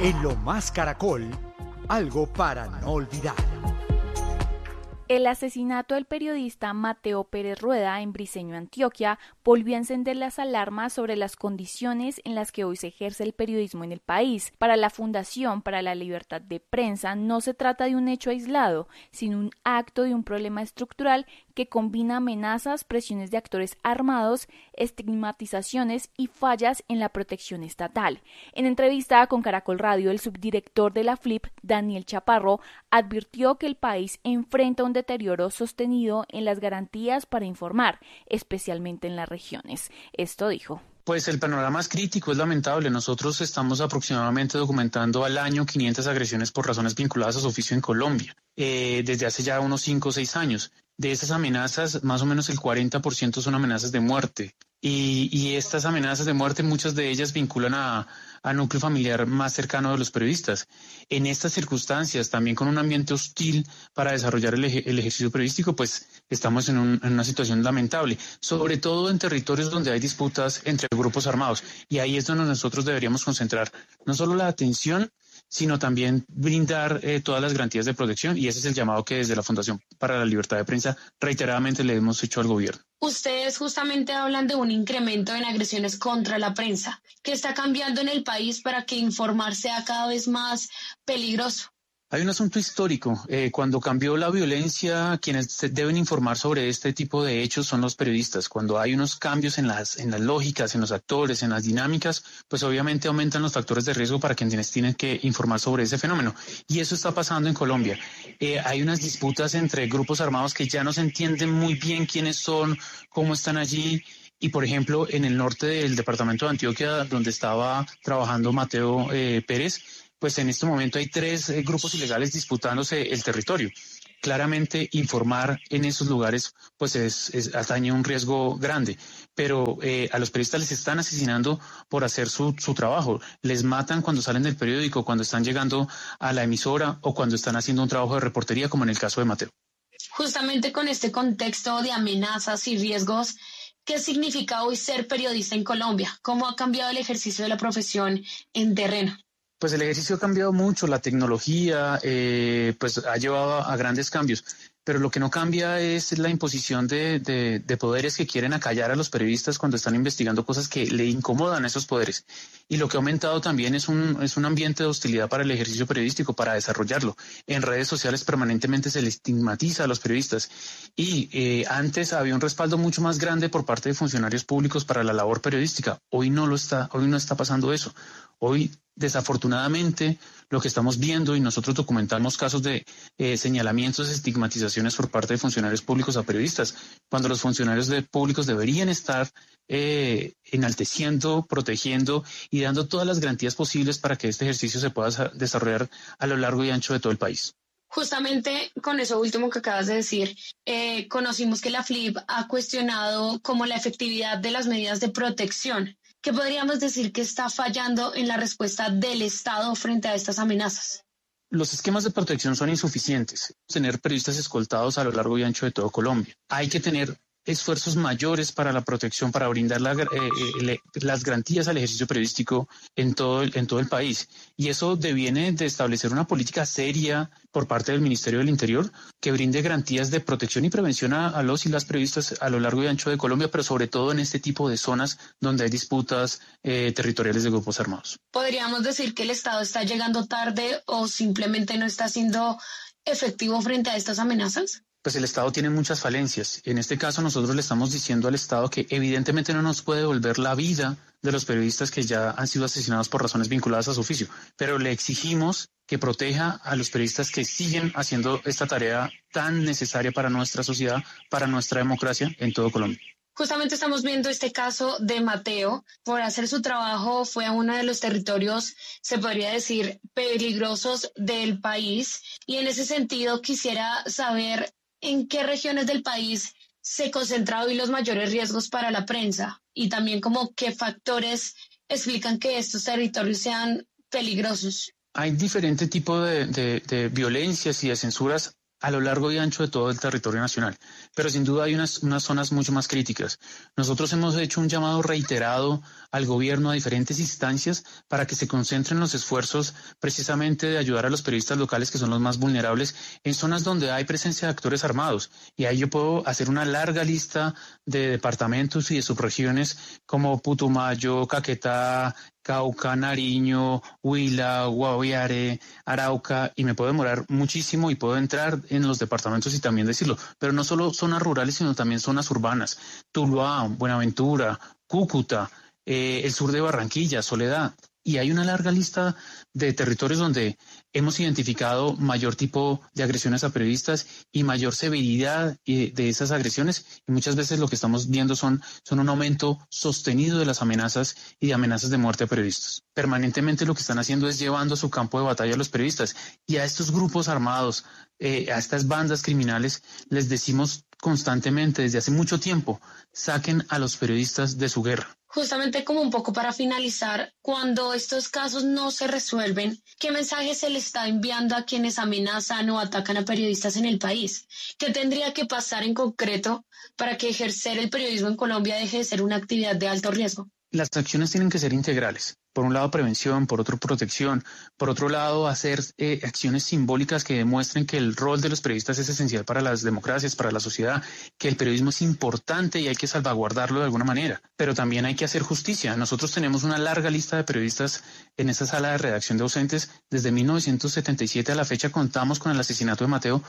En Lo Más Caracol, algo para no olvidar. El asesinato del periodista Mateo Pérez Rueda en Briceño, Antioquia, volvió a encender las alarmas sobre las condiciones en las que hoy se ejerce el periodismo en el país. Para la Fundación para la Libertad de Prensa no se trata de un hecho aislado, sino un acto de un problema estructural que combina amenazas, presiones de actores armados, estigmatizaciones y fallas en la protección estatal. En entrevista con Caracol Radio, el subdirector de la FLIP, Daniel Chaparro, advirtió que el país enfrenta un deterioro sostenido en las garantías para informar, especialmente en las regiones. Esto dijo. Pues el panorama es crítico, es lamentable. Nosotros estamos aproximadamente documentando al año 500 agresiones por razones vinculadas a su oficio en Colombia, desde hace ya unos 5 o 6 años. De esas amenazas, más o menos el 40% son amenazas de muerte. Y estas amenazas de muerte, muchas de ellas vinculan a núcleo familiar más cercano de los periodistas. En estas circunstancias, también con un ambiente hostil para desarrollar el ejercicio periodístico, pues estamos en una situación lamentable, sobre todo en territorios donde hay disputas entre grupos armados. Y ahí es donde nosotros deberíamos concentrar no solo la atención, sino también brindar todas las garantías de protección, y ese es el llamado que desde la Fundación para la Libertad de Prensa reiteradamente le hemos hecho al gobierno. Ustedes justamente hablan de un incremento en agresiones contra la prensa. ¿Qué está cambiando en el país para que informar sea cada vez más peligroso? Hay un asunto histórico. Cuando cambió la violencia, quienes deben informar sobre este tipo de hechos son los periodistas. Cuando hay unos cambios en las lógicas, en los actores, en las dinámicas, pues obviamente aumentan los factores de riesgo para quienes tienen que informar sobre ese fenómeno. Y eso está pasando en Colombia. Hay unas disputas entre grupos armados que ya no se entienden muy bien quiénes son, cómo están allí. Y, por ejemplo, en el norte del departamento de Antioquia, donde estaba trabajando Mateo Pérez, pues en este momento hay 3 grupos ilegales disputándose el territorio. Claramente informar en esos lugares pues atañe un riesgo grande, pero a los periodistas les están asesinando por hacer su trabajo. Les matan cuando salen del periódico, cuando están llegando a la emisora o cuando están haciendo un trabajo de reportería, como en el caso de Mateo. Justamente con este contexto de amenazas y riesgos, ¿qué significa hoy ser periodista en Colombia? ¿Cómo ha cambiado el ejercicio de la profesión en terreno? Pues el ejercicio ha cambiado mucho, la tecnología pues ha llevado a grandes cambios, pero lo que no cambia es la imposición de poderes que quieren acallar a los periodistas cuando están investigando cosas que le incomodan a esos poderes. Y lo que ha aumentado también es un ambiente de hostilidad para el ejercicio periodístico, para desarrollarlo. En redes sociales permanentemente se le estigmatiza a los periodistas y antes había un respaldo mucho más grande por parte de funcionarios públicos para la labor periodística. Hoy no está pasando eso. Hoy, desafortunadamente, lo que estamos viendo, y nosotros documentamos casos de señalamientos, estigmatizaciones por parte de funcionarios públicos a periodistas, cuando los funcionarios públicos deberían estar enalteciendo, protegiendo y dando todas las garantías posibles para que este ejercicio se pueda desarrollar a lo largo y ancho de todo el país. Justamente con eso último que acabas de decir, conocimos que la FLIP ha cuestionado como la efectividad de las medidas de protección. ¿Qué podríamos decir que está fallando en la respuesta del Estado frente a estas amenazas? Los esquemas de protección son insuficientes. Tener periodistas escoltados a lo largo y ancho de todo Colombia. Hay que tener esfuerzos mayores para la protección, para brindar las garantías al ejercicio periodístico en todo el país. Y eso deviene de establecer una política seria por parte del Ministerio del Interior que brinde garantías de protección y prevención a los y las periodistas a lo largo y ancho de Colombia, pero sobre todo en este tipo de zonas donde hay disputas territoriales de grupos armados. ¿Podríamos decir que el Estado está llegando tarde o simplemente no está siendo efectivo frente a estas amenazas? Pues el Estado tiene muchas falencias. En este caso nosotros le estamos diciendo al Estado que evidentemente no nos puede devolver la vida de los periodistas que ya han sido asesinados por razones vinculadas a su oficio, pero le exigimos que proteja a los periodistas que siguen haciendo esta tarea tan necesaria para nuestra sociedad, para nuestra democracia en todo Colombia. Justamente estamos viendo este caso de Mateo. Por hacer su trabajo fue a uno de los territorios, se podría decir, peligrosos del país. Y en ese sentido quisiera saber en qué regiones del país se concentran hoy los mayores riesgos para la prensa y también como qué factores explican que estos territorios sean peligrosos. Hay diferente tipo de violencias y de censuras a lo largo y ancho de todo el territorio nacional. Pero sin duda hay unas zonas mucho más críticas. Nosotros hemos hecho un llamado reiterado al gobierno, a diferentes instancias, para que se concentren los esfuerzos precisamente de ayudar a los periodistas locales, que son los más vulnerables, en zonas donde hay presencia de actores armados. Y ahí yo puedo hacer una larga lista de departamentos y de subregiones como Putumayo, Caquetá, Cauca, Nariño, Huila, Guaviare, Arauca, y me puedo demorar muchísimo y puedo entrar en los departamentos y también decirlo, pero no solo zonas rurales, sino también zonas urbanas, Tuluá, Buenaventura, Cúcuta, el sur de Barranquilla, Soledad. Y hay una larga lista de territorios donde hemos identificado mayor tipo de agresiones a periodistas y mayor severidad de esas agresiones. Y muchas veces lo que estamos viendo son un aumento sostenido de las amenazas y de amenazas de muerte a periodistas. Permanentemente lo que están haciendo es llevando a su campo de batalla a los periodistas. Y a estos grupos armados, a estas bandas criminales, les decimos constantemente desde hace mucho tiempo, saquen a los periodistas de su guerra. Justamente como un poco para finalizar, cuando estos casos no se resuelven, ¿qué mensaje se le está enviando a quienes amenazan o atacan a periodistas en el país? ¿Qué tendría que pasar en concreto para que ejercer el periodismo en Colombia deje de ser una actividad de alto riesgo? Las acciones tienen que ser integrales. Por un lado, prevención, por otro, protección, por otro lado, hacer acciones simbólicas que demuestren que el rol de los periodistas es esencial para las democracias, para la sociedad, que el periodismo es importante y hay que salvaguardarlo de alguna manera. Pero también hay que hacer justicia. Nosotros tenemos una larga lista de periodistas en esa sala de redacción de ausentes. Desde 1977 a la fecha contamos con el asesinato de Mateo,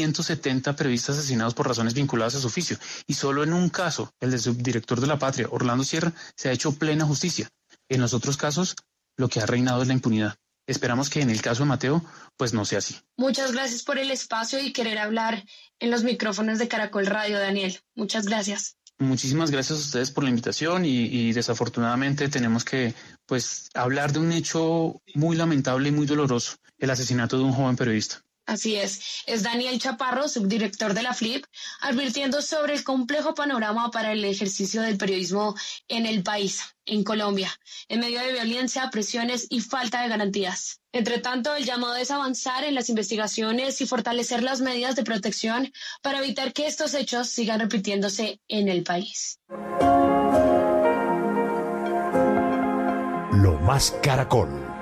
170 periodistas asesinados por razones vinculadas a su oficio. Y solo en un caso, el del subdirector de La Patria, Orlando Sierra, se ha hecho plena justicia. En los otros casos, lo que ha reinado es la impunidad. Esperamos que en el caso de Mateo, pues no sea así. Muchas gracias por el espacio y querer hablar en los micrófonos de Caracol Radio, Daniel. Muchas gracias. Muchísimas gracias a ustedes por la invitación y desafortunadamente tenemos que pues hablar de un hecho muy lamentable y muy doloroso, el asesinato de un joven periodista. Así es Daniel Chaparro, subdirector de la FLIP, advirtiendo sobre el complejo panorama para el ejercicio del periodismo en el país, en Colombia, en medio de violencia, presiones y falta de garantías. Entre tanto, el llamado es avanzar en las investigaciones y fortalecer las medidas de protección para evitar que estos hechos sigan repitiéndose en el país. Lo más Caracol.